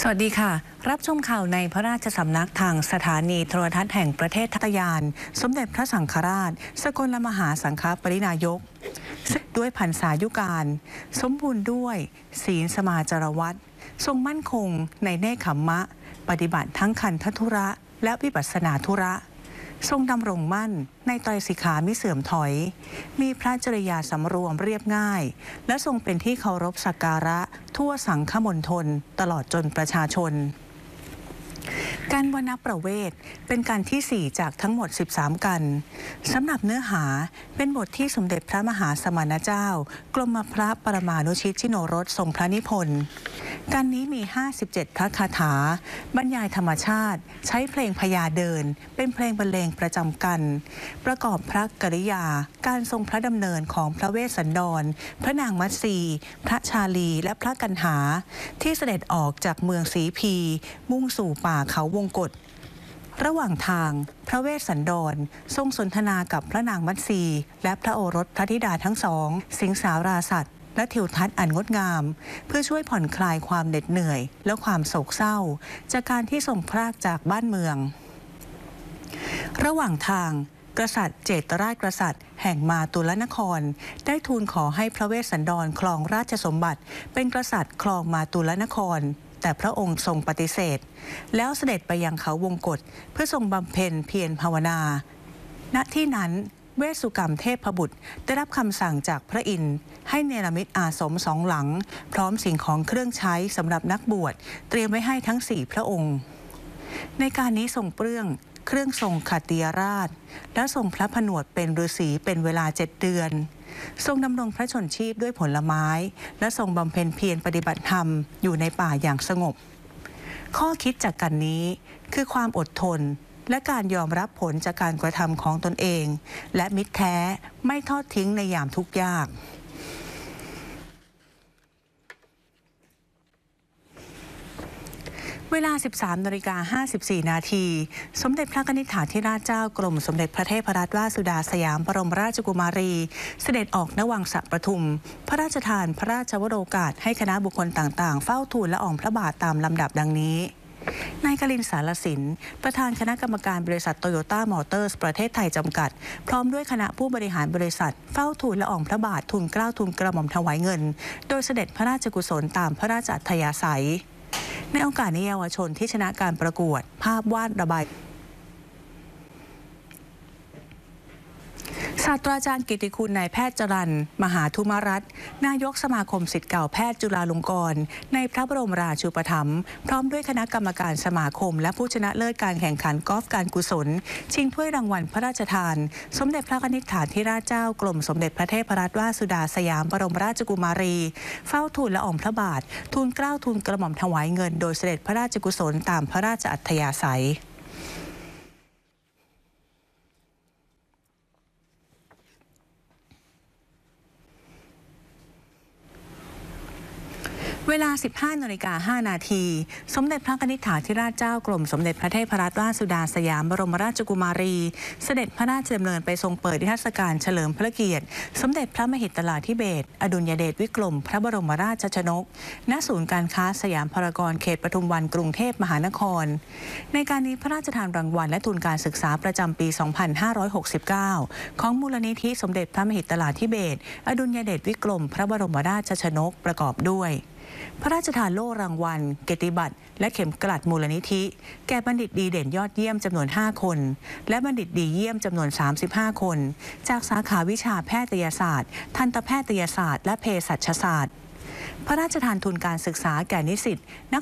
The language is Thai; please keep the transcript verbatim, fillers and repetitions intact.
สวัสดีค่ะรับชมข่าวในพระราชสำนักทางสถานีโทรทัศน์แห่งประเทศทัตยานสมเด็จพระสังฆราชสกลมหาสังฆปรินายกด้วยพรรษายุการสมบูรณ์ด้วยศีลสมาจารวัตรทรงมั่นคงในเนคขมมะปฏิบัติทั้งขันธธุระและวิปัสสนาธุระทรงดำรงมั่นในไตรสิกขามิเสื่อมถอยมีพระจริยาสำรวมเรียบง่ายและทรงเป็นที่เคารพสักการะทั่วสังฆมณฑลตลอดจนประชาชนการวรรณประเวทเป็นการที่สี่จากทั้งหมดสิบสามกันสำหรับเนื้อหาเป็นบทที่สมเด็จพระมหาสมณเจ้ากรมพระปรมานุชิตชิโนรสทรงพระนิพนธ์การนี้มีห้าสิบเจ็ดพระคาถาบรรยายธรรมชาติใช้เพลงพญาเดินเป็นเพลงบรรเลงประจำกันประกอบพระกริยาการทรงพระดำเนินของพระเวสสันดรพระนางมัตสีพระชาลีและพระกันหาที่เสด็จออกจากเมืองศรีพีมุ่งสู่ป่าเขาวงกฏระหว่างทางพระเวสสันดรทรงสนทนากับพระนางมัตสีและพระโอรสพระธิดาทั้งสองสิงสาราสัตว์และทิวทัศน์อันงดงามเพื่อช่วยผ่อนคลายความเหน็ดเหนื่อยและความโศกเศร้าจากการที่ทรงพรากจากบ้านเมืองระหว่างทางกษัตริย์เจตราชกษัตริย์แห่งมาตุลนครได้ทูลขอให้พระเวสสันดรครองราชสมบัติเป็นกษัตริย์ครองมาตุลนครแต่พระองค์ทรงปฏิเสธแล้วเสด็จไปยังเขาวงกฏเพื่อทรงบำเพ็ญเพียรภาวนาณที่นั้นเวสสุกรรมเทพบุตรได้รับคำสั่งจากพระอินทร์ให้เนรมิตอาสมสองหลังพร้อมสิ่งของเครื่องใช้สำหรับนักบวชเตรียมไว้ให้ทั้งสี่พระองค์ในการนี้ทรงเปลื้องเครื่องทรงขัตติยราชและทรงพระผนวดเป็นฤาษีเป็นเวลาเจ็ดเดือนทรงดำรงพระชนชีพด้วยผลไม้และทรงบำเพ็ญเพียรปฏิบัติธรรมอยู่ในป่าอย่างสงบข้อคิดจากกันนี้คือความอดทนและการยอมรับผลจากการกระทำของตนเองและมิตรแท้ไม่ทอดทิ้งในยามทุกข์ยากเวลา สิบสามนาฬิกาห้าสิบสี่นาทีสมเด็จพระกนิษฐาธิราชเจ้ากรมสมเด็จพระเทพรัตนราชสุดาสยามบรมราชกุมารีเสด็จออกณวังสะประทุมพระราชทานพระราชวโรกาสให้คณะบุคคลต่างๆเฝ้าทูลละอองพระบาทตามลำดับดังนี้นายกลินสารสินประธานคณะกรรมการบริษัทโตโยต้ามอเตอร์สประเทศไทยจำกัดพร้อมด้วยคณะผู้บริหารบริษัทเฝ้าทูลละอองพระบาททูลเกล้าทูลกระหม่อมถวายเงินโดยเสด็จพระราชกุศลตามพระราชอัธยาศัยในโอกาสนี้เยาวชนที่ชนะการประกวดภาพวาดระบายศาสตราจารย์กิติคุณนายแพทย์จรัญมหาธุมรัตน์นายกสมาคมศิษย์เก่าแพทย์จุฬาลงกรณ์ในพระบรมราชูปถัมภ์พร้อมด้วยคณะกรรมการสมาคมและผู้ชนะเลิศการแข่งขันกอล์ฟการกุศลชิงถ้วยรางวัลพระราชทานสมเด็จพระกนิษฐาธิราชเจ้ากรมสมเด็จพระเทพรัตนราชสุดาสยามบรมราชกุมารีเฝ้าทูลละอองพระบาททูลเกล้าทูลกระหม่อมถวายเงินโดยเสด็จพระราชกุศลตามพระราชอัธยาศัยเวลา สิบห้านาฬิกาห้านาทีสมเด็จพระกนิษฐาธิราชเจ้ากรมสมเด็จพระเทพรัตนราชสุดาสยามบรมราชกุมารีเสด็จพระราชดำเนินไปทรงเปิดนิทรรศการเฉลิมพระเกียรติสมเด็จพระมหิดลาธิเบศรอดุลยเดชวิกรมพระบรมราชชนกณศูนย์การค้าสยามพารากอนเขตปทุมวันกรุงเทพมหานครในการนี้พระราชทานรางวัลและทุนการศึกษาประจำปี สองพันห้าร้อยหกสิบเก้า ของมูลนิธิสมเด็จพระมหิดลาธิเบศรอดุลยเดชวิกรมพระบรมราชชนกประกอบด้วยพระราชทานโล่รางวัลเกียรติบัตรและเข็มกลัดมูลนิธิแก่บัณฑิตดีเด่นยอดเยี่ยมจำนวนห้าคนและบัณฑิตดีเยี่ยมจำนวนสามสิบห้าคนจากสาขาวิชาแพทยศาสตร์ทันตแพทยศาสตร์และเภสัชศาสตร์พระราชทานทุนการศึกษาแก่นิสิตนัก